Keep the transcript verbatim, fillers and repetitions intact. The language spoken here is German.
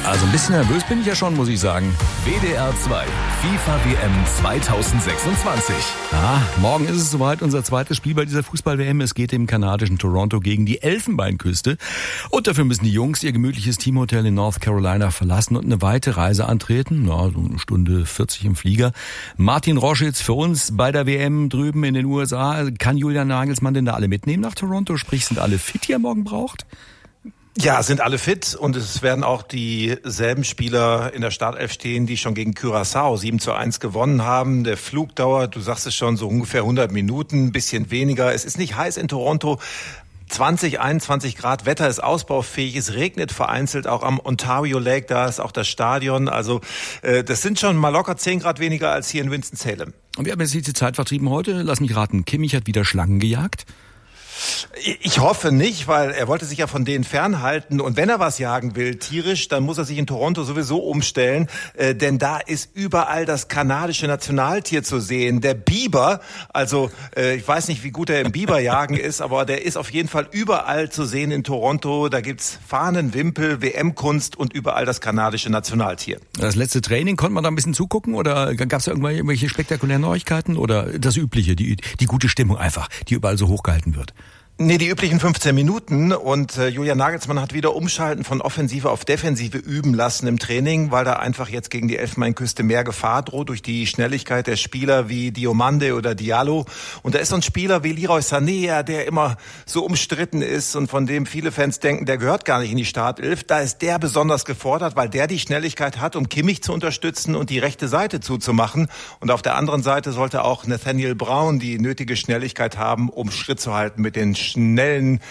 Also ein bisschen nervös bin ich ja schon, muss ich sagen. W D R zwei FIFA W M zweitausendsechsundzwanzig. Ah, morgen ist es soweit, unser zweites Spiel bei dieser Fußball-W M. Es geht im kanadischen Toronto gegen die Elfenbeinküste. Und dafür müssen die Jungs ihr gemütliches Teamhotel in North Carolina verlassen und eine weite Reise antreten. Ja, so eine Stunde vierzig im Flieger. Martin Roschitz für uns bei der W M drüben in den U S A. Kann Julian Nagelsmann denn da alle mitnehmen nach Toronto? Sprich, sind alle fit, die er morgen braucht? Ja, sind alle fit und es werden auch dieselben Spieler in der Startelf stehen, die schon gegen Curaçao sieben zu eins gewonnen haben. Der Flug dauert, du sagst es schon, so ungefähr hundert Minuten, ein bisschen weniger. Es ist nicht heiß in Toronto. zwanzig, einundzwanzig Grad, Wetter ist ausbaufähig, es regnet vereinzelt auch am Ontario Lake, da ist auch das Stadion. Also äh, das sind schon mal locker zehn Grad weniger als hier in Winston-Salem. Und wir haben jetzt die Zeit vertrieben heute. Lass mich raten, Kimmich hat wieder Schlangen gejagt? Ich hoffe nicht, weil er wollte sich ja von denen fernhalten. Und wenn er was jagen will, tierisch, dann muss er sich in Toronto sowieso umstellen. Äh, denn da ist überall das kanadische Nationaltier zu sehen. Der Biber, also äh, ich weiß nicht, wie gut er im Biberjagen ist, aber der ist auf jeden Fall überall zu sehen in Toronto. Da gibt's Fahnen, Wimpel, W M-Kunst und überall das kanadische Nationaltier. Das letzte Training, konnte man da ein bisschen zugucken oder gab's da irgendwelche spektakulären Neuigkeiten oder das Übliche, die, die gute Stimmung einfach, die überall so hochgehalten wird? Nee, die üblichen fünfzehn Minuten und äh, Julian Nagelsmann hat wieder Umschalten von Offensive auf Defensive üben lassen im Training, weil da einfach jetzt gegen die Elfenbeinküste mehr Gefahr droht durch die Schnelligkeit der Spieler wie Diomande oder Diallo. Und da ist so ein Spieler wie Leroy Sané, der immer so umstritten ist und von dem viele Fans denken, der gehört gar nicht in die Startelf. Da ist der besonders gefordert, weil der die Schnelligkeit hat, um Kimmich zu unterstützen und die rechte Seite zuzumachen. Und auf der anderen Seite sollte auch Nathaniel Brown die nötige Schnelligkeit haben, um Schritt zu halten mit den schnellen